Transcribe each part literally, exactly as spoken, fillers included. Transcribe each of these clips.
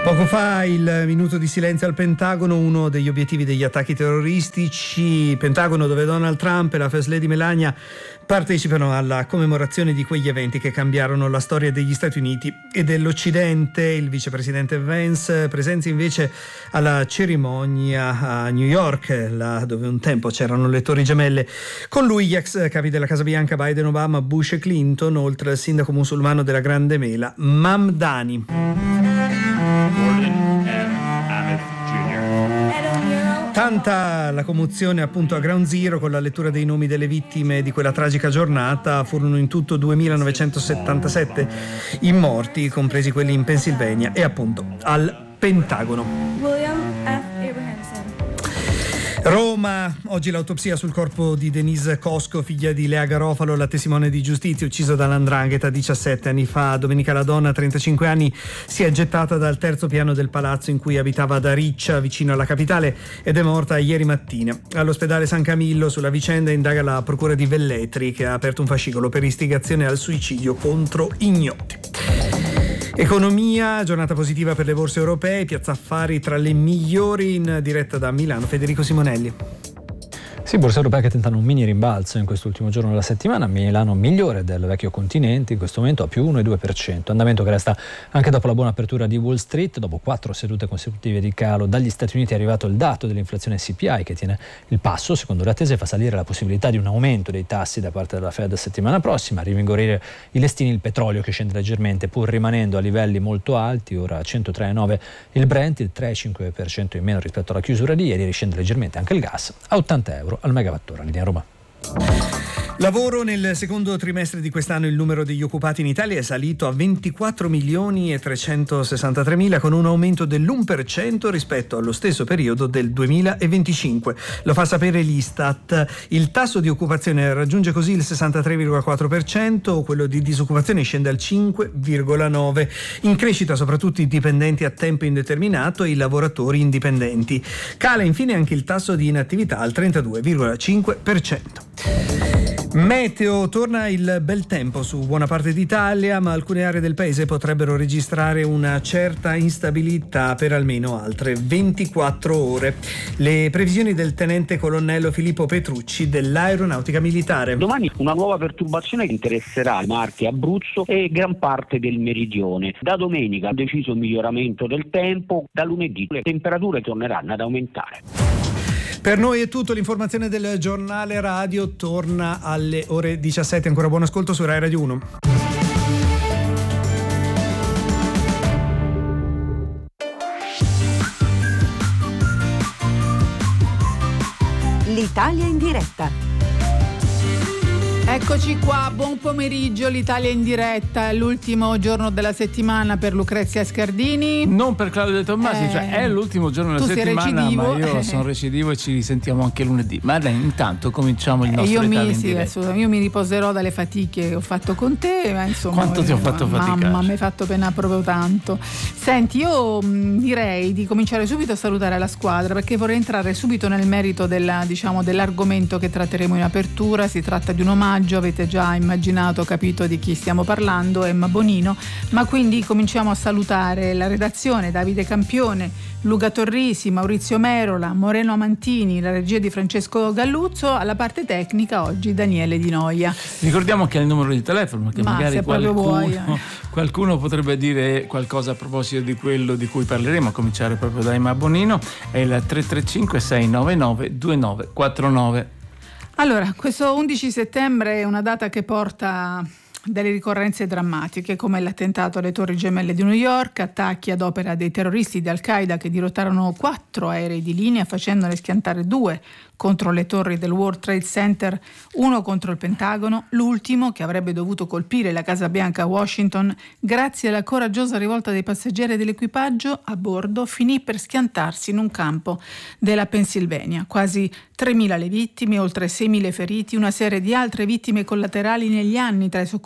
Poco fa il minuto di silenzio al Pentagono, uno degli obiettivi degli attacchi terroristici. Pentagono, dove Donald Trump e la First Lady Melania partecipano alla commemorazione di quegli eventi che cambiarono la storia degli Stati Uniti e dell'Occidente. Il vicepresidente Vance presenzia invece alla cerimonia a New York, là dove un tempo c'erano le Torri Gemelle. Con lui gli ex capi della Casa Bianca Biden, Obama, Bush e Clinton, oltre al sindaco musulmano della Grande Mela, Mamdani. Tanta la commozione appunto a Ground Zero con la lettura dei nomi delle vittime di quella tragica giornata. Furono in tutto duemilanovecentosettantasette i morti, compresi quelli in Pennsylvania e appunto al Pentagono. William F. Abrahamson. Roma, oggi l'autopsia sul corpo di Denise Cosco, figlia di Lea Garofalo, la testimone di giustizia uccisa dall'Andrangheta diciassette anni fa. Domenica la donna, trentacinque anni, si è gettata dal terzo piano del palazzo in cui abitava ad Ariccia, vicino alla capitale, ed è morta ieri mattina. All'ospedale San Camillo sulla vicenda indaga la procura di Velletri, che ha aperto un fascicolo per istigazione al suicidio contro ignoti. Economia, giornata positiva per le borse europee, Piazza Affari tra le migliori, in diretta da Milano Federico Simonelli. Sì, borse europee che tentano un mini rimbalzo in quest'ultimo giorno della settimana. Milano migliore del vecchio continente, in questo momento a più uno virgola due per cento, andamento che resta anche dopo la buona apertura di Wall Street. Dopo quattro sedute consecutive di calo dagli Stati Uniti è arrivato il dato dell'inflazione C P I che tiene il passo, secondo le attese fa salire la possibilità di un aumento dei tassi da parte della Fed settimana prossima, a rinvigorire i listini il petrolio che scende leggermente pur rimanendo a livelli molto alti, ora a centotré virgola nove il Brent, il tre virgola cinque per cento in meno rispetto alla chiusura di ieri, riscende leggermente anche il gas a ottanta euro al megawattora. Linea Roma. Lavoro. Nel secondo trimestre di quest'anno il numero degli occupati in Italia è salito a ventiquattro milioni e trecentosessantatré mila, con un aumento dell'uno per cento rispetto allo stesso periodo del duemilaventicinque. Lo fa sapere l'Istat. Il tasso di occupazione raggiunge così il sessantatré virgola quattro per cento, quello di disoccupazione scende al cinque virgola nove per cento. In crescita soprattutto i dipendenti a tempo indeterminato e i lavoratori indipendenti. Cala infine anche il tasso di inattività al trentadue virgola cinque per cento. Meteo, torna il bel tempo su buona parte d'Italia, ma alcune aree del paese potrebbero registrare una certa instabilità per almeno altre ventiquattro ore. Le previsioni del tenente colonnello Filippo Petrucci dell'Aeronautica Militare. Domani una nuova perturbazione che interesserà Marche, Abruzzo e gran parte del meridione. Da domenica un deciso miglioramento del tempo, da lunedì le temperature torneranno ad aumentare. Per noi è tutto, l'informazione del giornale radio torna alle ore diciassette. Ancora buon ascolto su Rai Radio uno. L'Italia in diretta. Eccoci qua, buon pomeriggio, l'Italia in diretta, è l'ultimo giorno della settimana per Lucrezia Scardini. Non per Claudio De Tommasi, Eh, cioè è l'ultimo giorno della tu sei settimana, recidivo. ma io sono recidivo e ci risentiamo anche lunedì. Ma dai, intanto cominciamo il nostro io Italia mi, in sì, diretta. assolutamente, io mi riposerò dalle fatiche che ho fatto con te, ma insomma, Quanto ti ho fatto faticare? Mamma, mi hai fatto pena proprio tanto. Senti, io mh, direi di cominciare subito a salutare la squadra, perché vorrei entrare subito nel merito della, diciamo, dell'argomento che tratteremo in apertura. Si tratta di un omaggio, avete già immaginato, capito di chi stiamo parlando, Emma Bonino, ma quindi cominciamo a salutare la redazione: Davide Campione, Luca Torrisi, Maurizio Merola, Moreno Amantini, la regia di Francesco Galluzzo, alla parte tecnica oggi Daniele Di Noia. Ricordiamo che è il numero di telefono, perché Ma magari se proprio qualcuno, vuoi, eh. qualcuno potrebbe dire qualcosa a proposito di quello di cui parleremo, a cominciare proprio da Emma Bonino. È il tre tre cinque sei nove nove due nove quattro nove. Allora, questo undici settembre è una data che porta delle ricorrenze drammatiche, come l'attentato alle Torri Gemelle di New York, attacchi ad opera dei terroristi di Al-Qaeda che dirottarono quattro aerei di linea facendone schiantare due contro le torri del World Trade Center, uno contro il Pentagono, l'ultimo, che avrebbe dovuto colpire la Casa Bianca a Washington, grazie alla coraggiosa rivolta dei passeggeri e dell'equipaggio a bordo, finì per schiantarsi in un campo della Pennsylvania. Quasi tremila le vittime, oltre seimila feriti, una serie di altre vittime collaterali negli anni tra i soccorritori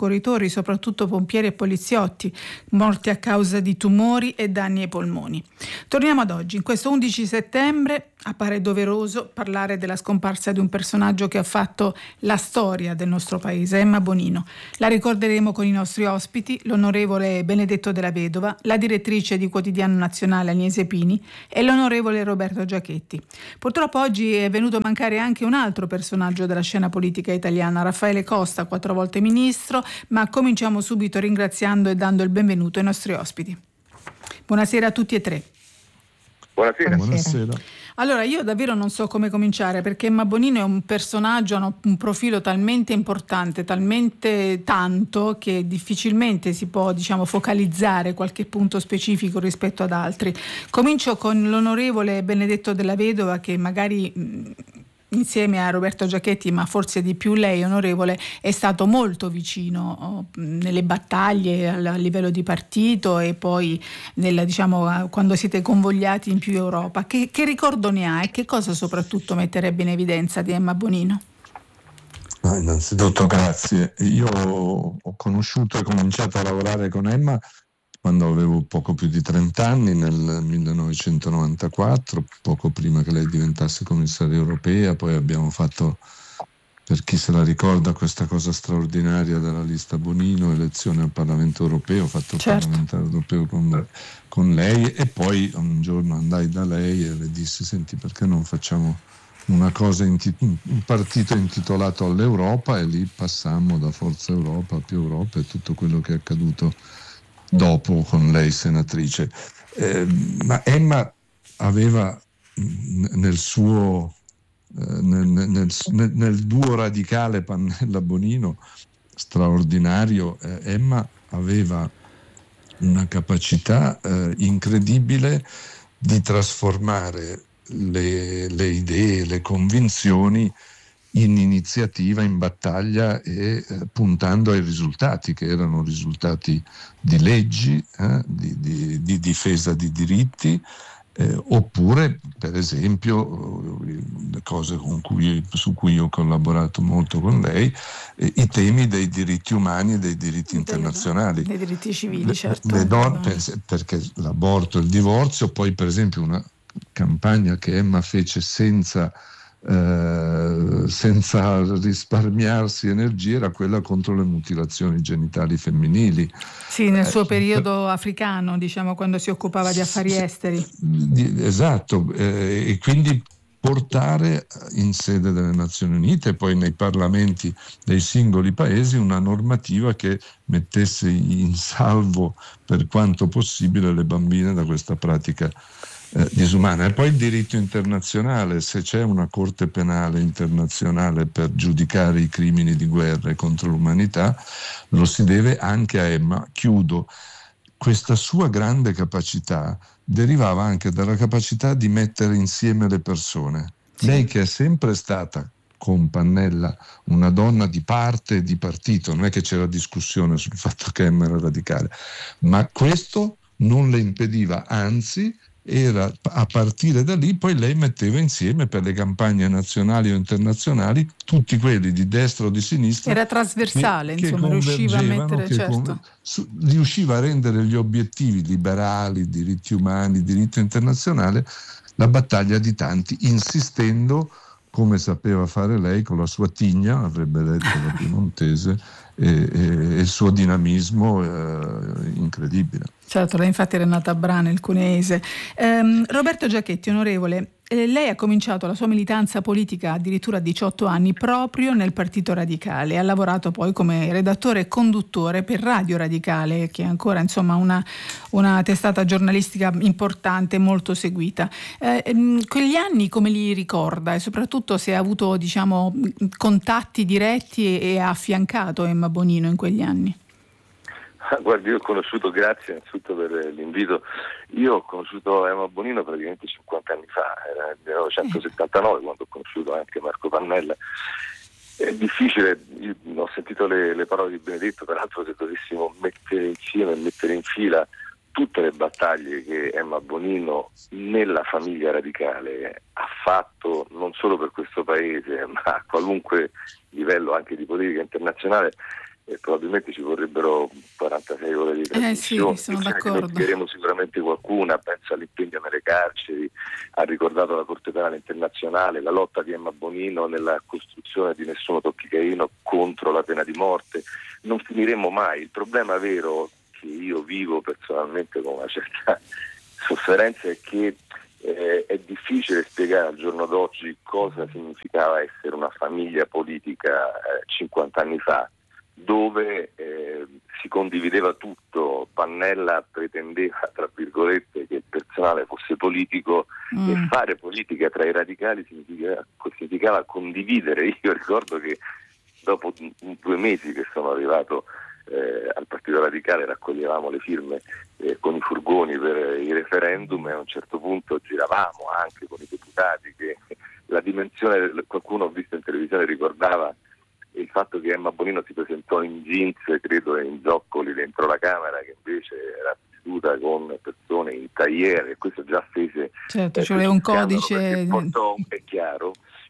soccorritori, soprattutto pompieri e poliziotti, morti a causa di tumori e danni ai polmoni. Torniamo ad oggi. In questo undici settembre appare doveroso parlare della scomparsa di un personaggio che ha fatto la storia del nostro paese, Emma Bonino. La ricorderemo con i nostri ospiti, l'onorevole Benedetto Della Vedova, la direttrice di Quotidiano Nazionale Agnese Pini e l'onorevole Roberto Giachetti. Purtroppo oggi è venuto a mancare anche un altro personaggio della scena politica italiana, Raffaele Costa, quattro volte ministro, ma cominciamo subito ringraziando e dando il benvenuto ai nostri ospiti. Buonasera a tutti e tre. Buonasera. Buonasera. Allora, io davvero non so come cominciare, perché Emma Bonino è un personaggio, ha un profilo talmente importante, talmente tanto, che difficilmente si può, diciamo, focalizzare qualche punto specifico rispetto ad altri. Comincio con l'onorevole Benedetto Della Vedova, che magari mh, insieme a Roberto Giachetti, ma forse di più lei, onorevole, è stato molto vicino oh, nelle battaglie a, a livello di partito e poi nella, diciamo, quando siete convogliati in più Europa. Che, che ricordo ne ha e che cosa soprattutto metterebbe in evidenza di Emma Bonino? Ah, innanzitutto grazie. Io ho conosciuto e cominciato a lavorare con Emma quando avevo poco più di trenta anni, nel millenovecentonovantaquattro, poco prima che lei diventasse commissaria europea. Poi abbiamo fatto, per chi se la ricorda, questa cosa straordinaria della lista Bonino, elezione al Parlamento europeo, ho fatto certo. il parlamentare europeo con, con lei, e poi un giorno andai da lei e le dissi: senti, perché non facciamo una cosa, inti- un partito intitolato all'Europa? E lì passammo da Forza Europa a Più Europa e tutto quello che è accaduto dopo con lei senatrice. Eh, ma Emma aveva nel suo eh, nel, nel, nel, nel duo radicale Pannella-Bonino straordinario, eh, Emma aveva una capacità eh, incredibile di trasformare le, le idee, le convinzioni in iniziativa, in battaglia, e eh, puntando ai risultati, che erano risultati di leggi, eh, di, di, di difesa di diritti, eh, oppure per esempio le cose con cui, su cui ho collaborato molto con lei, eh, i temi dei diritti umani e dei diritti internazionali. Dei diritti civili, certo. Le, le donne, per, perché l'aborto e il divorzio, poi per esempio una campagna che Emma fece senza Uh, senza risparmiarsi energie, era quella contro le mutilazioni genitali femminili. Sì, nel suo eh, periodo africano, diciamo, quando si occupava di affari sì, esteri. Di, esatto, eh, e quindi portare in sede delle Nazioni Unite e poi nei parlamenti dei singoli paesi una normativa che mettesse in salvo per quanto possibile le bambine da questa pratica Eh, disumana. E poi il diritto internazionale: se c'è una corte penale internazionale per giudicare i crimini di guerra e contro l'umanità, lo si deve anche a Emma. Chiudo. Questa sua grande capacità derivava anche dalla capacità di mettere insieme le persone. Sì. Lei, che è sempre stata con Pannella una donna di parte e di partito, non è che c'era discussione sul fatto che Emma era radicale, ma questo non le impediva, anzi era a partire da lì poi lei metteva insieme, per le campagne nazionali o internazionali, tutti quelli di destra o di sinistra. Era trasversale, che, insomma, che riusciva a mettere, certo. Con, su, riusciva a rendere gli obiettivi liberali, diritti umani, diritto internazionale, la battaglia di tanti, insistendo, come sapeva fare lei, con la sua tigna, avrebbe detto la piemontese, e, e, e il suo dinamismo eh, incredibile. Certo, lei infatti era nata a Brane, il cuneese. Um, Roberto Giachetti, onorevole, eh, lei ha cominciato la sua militanza politica addirittura a diciotto anni proprio nel Partito Radicale. Ha lavorato poi come redattore e conduttore per Radio Radicale, che è ancora, insomma, una, una testata giornalistica importante, molto seguita. Eh, quegli anni come li ricorda, e soprattutto se ha avuto, diciamo, contatti diretti e, e ha affiancato Emma Bonino in quegli anni? Guardi, io ho conosciuto, grazie innanzitutto per l'invito, io ho conosciuto Emma Bonino praticamente cinquanta anni fa, era nel millenovecentosettantanove quando ho conosciuto anche Marco Pannella. È difficile, io ho sentito le, le parole di Benedetto, peraltro se dovessimo mettere insieme e mettere in fila tutte le battaglie che Emma Bonino nella famiglia radicale ha fatto, non solo per questo paese, ma a qualunque livello anche di politica internazionale, e probabilmente ci vorrebbero quarantasei ore di trasmissione. Eh sì, sono d'accordo. Vedremo sicuramente qualcuna, penso all'impegno nelle carceri, ha ricordato la Corte Penale Internazionale, la lotta di Emma Bonino nella costruzione di Nessuno Tocchi Caino contro la pena di morte. Non finiremo mai. Il problema vero che io vivo personalmente con una certa sofferenza è che eh, è difficile spiegare al giorno d'oggi cosa significava essere una famiglia politica eh, cinquanta anni fa, dove eh, si condivideva tutto. Pannella pretendeva, tra virgolette, che il personale fosse politico mm. e fare politica tra i radicali significava, significava condividere. Io ricordo che dopo due mesi che sono arrivato eh, al Partito Radicale raccoglievamo le firme eh, con i furgoni per i referendum e a un certo punto giravamo anche con i deputati, che la dimensione, qualcuno ho visto in televisione ricordava il fatto che Emma Bonino si presentò in jeans, credo, e in zoccoli dentro la Camera, che invece era vissuta con persone in tailleur, e questo già fece certo, eh, cioè un codice portò, è chiaro,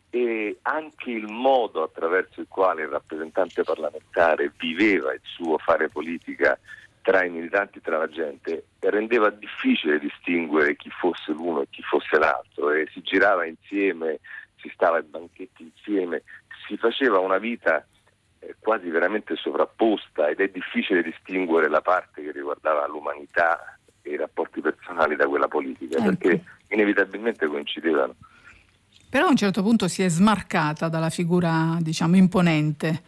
e anche il modo attraverso il quale il rappresentante parlamentare viveva il suo fare politica tra i militanti, tra la gente, rendeva difficile distinguere chi fosse l'uno e chi fosse l'altro, e si girava insieme, si stava ai banchetti insieme, si faceva una vita eh, quasi veramente sovrapposta, ed è difficile distinguere la parte che riguardava l'umanità e i rapporti personali da quella politica, ecco. Perché inevitabilmente coincidevano. Però a un certo punto si è smarcata dalla figura, diciamo, imponente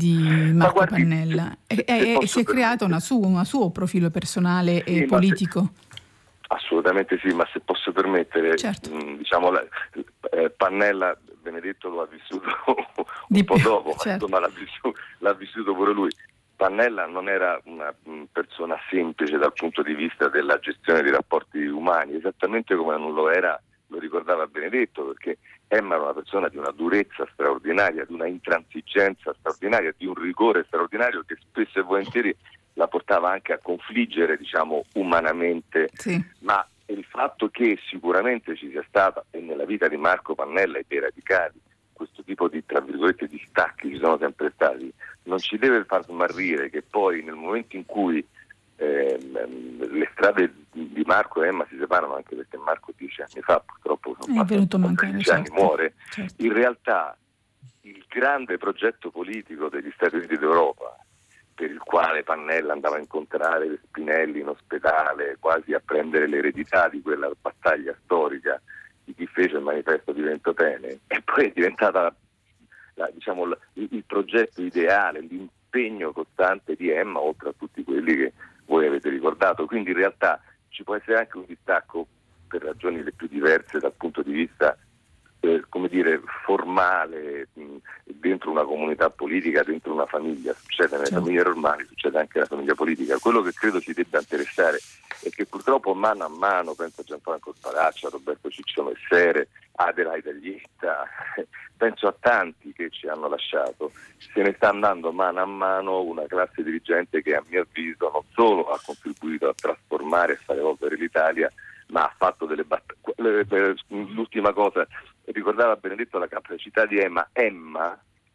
di Marco guardi, Pannella se, e, se e si è creato una sua, un suo profilo personale sì, e politico. Se, assolutamente sì, ma se posso permettere, certo. mh, diciamo, la, eh, Pannella, Benedetto lo ha vissuto un di po' più, dopo, certo. ma l'ha vissuto, l'ha vissuto pure lui. Pannella non era una mh, persona semplice dal punto di vista della gestione dei rapporti umani, esattamente come non lo era, lo ricordava Benedetto, perché Emma era una persona di una durezza straordinaria, di una intransigenza straordinaria, di un rigore straordinario che spesso e volentieri la portava anche a confliggere, diciamo, umanamente, sì. Ma il fatto che sicuramente ci sia stata, e nella vita di Marco Pannella e dei radicali, questo tipo di, tra virgolette, di stacchi ci sono sempre stati, non ci deve far smarrire che poi nel momento in cui eh, le strade di Marco e Emma si separano, anche perché Marco dieci anni fa purtroppo sono passati dieci anni, muore, certo. In realtà il grande progetto politico degli Stati Uniti d'Europa, per il quale Pannella andava a incontrare Spinelli in ospedale, quasi a prendere l'eredità di quella battaglia storica di chi fece il manifesto di Ventotene, e poi è diventata la, la, diciamo, la, il, il progetto ideale, l'impegno costante di Emma, oltre a tutti quelli che voi avete ricordato. Quindi in realtà ci può essere anche un distacco per ragioni le più diverse dal punto di vista Eh, come dire, formale, mh, dentro una comunità politica, dentro una famiglia. Succede nelle certo. famiglie normali, succede anche nella famiglia politica. Quello che credo ci debba interessare è che purtroppo mano a mano, penso a Gianfranco Sparaccia, a Roberto Ciccio Messere, Adelaide Aglietta, penso a tanti che ci hanno lasciato, se ne sta andando mano a mano una classe dirigente che, a mio avviso, non solo ha contribuito a trasformare e fare evolvere l'Italia, ma ha fatto delle battaglie. L'ultima cosa, ricordava Benedetto la capacità di Emma. Emma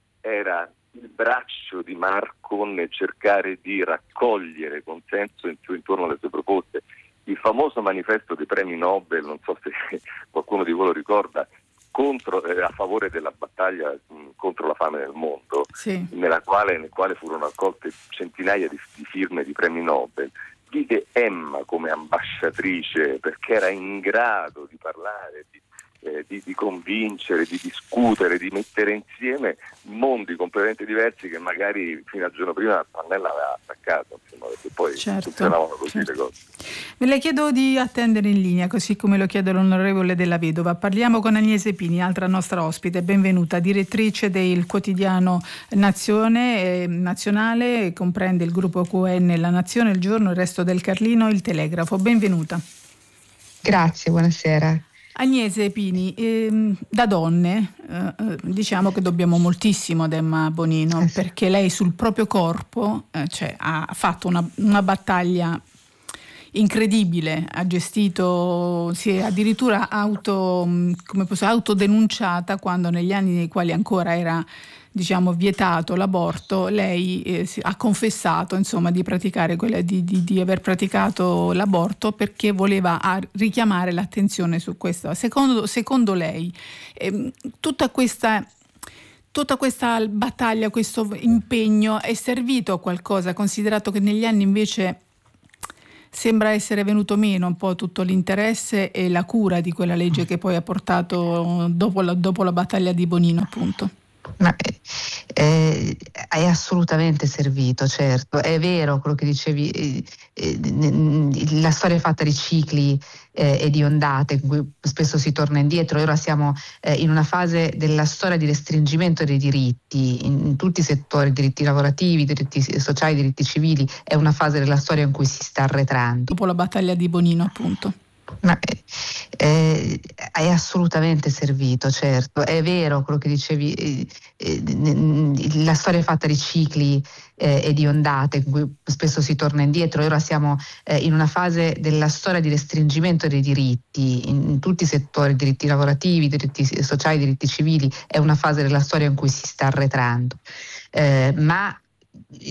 era il braccio di Marco nel cercare di raccogliere consenso intorno alle sue proposte. Il famoso manifesto dei premi Nobel, non so se qualcuno di voi lo ricorda, contro, eh, a favore della battaglia mh, contro la fame nel mondo, sì. nella quale, nel quale furono raccolte centinaia di, di firme di premi Nobel. Vide Emma come ambasciatrice, perché era in grado di parlare, di, eh, di, di convincere, di discutere, di mettere insieme mondi completamente diversi che magari fino al giorno prima Pannella aveva attaccato, insomma, perché poi certo, funzionavano così certo. le cose. Me le chiedo di attendere in linea, così come lo chiede l'onorevole Della Vedova. Parliamo con Agnese Pini, altra nostra ospite. Benvenuta, direttrice del quotidiano Nazione eh, Nazionale, comprende il gruppo Q N, La Nazione, Il Giorno, Il Resto del Carlino, Il Telegrafo. Benvenuta. Grazie, buonasera. Agnese Pini, ehm, da donne eh, diciamo che dobbiamo moltissimo ad Emma Bonino, eh sì. perché lei sul proprio corpo eh, cioè, ha fatto una, una battaglia incredibile, ha gestito, si è addirittura auto, come posso, autodenunciata quando negli anni nei quali ancora era diciamo vietato l'aborto, lei eh, ha confessato insomma di praticare quella, di, di, di aver praticato l'aborto perché voleva a, richiamare l'attenzione su questo. Secondo, secondo lei eh, tutta questa Tutta questa battaglia, questo impegno è servito a qualcosa, considerato che negli anni invece sembra essere venuto meno un po' tutto l'interesse e la cura di quella legge che poi ha portato dopo la, dopo la battaglia di Bonino, appunto? Ma eh, è assolutamente servito, certo, è vero quello che dicevi, eh, eh, la storia è fatta di cicli eh, e di ondate, in cui spesso si torna indietro. Ora siamo eh, in una fase della storia di restringimento dei diritti in, in tutti i settori, diritti lavorativi, diritti sociali, diritti civili, è una fase della storia in cui si sta arretrando. Dopo la battaglia di Bonino, appunto. Ma eh, è assolutamente servito, certo, è vero quello che dicevi, eh, eh, la storia è fatta di cicli eh, e di ondate, in cui spesso si torna indietro. Ora siamo eh, in una fase della storia di restringimento dei diritti in, in tutti i settori, diritti lavorativi, diritti sociali, diritti civili, è una fase della storia in cui si sta arretrando. Eh, ma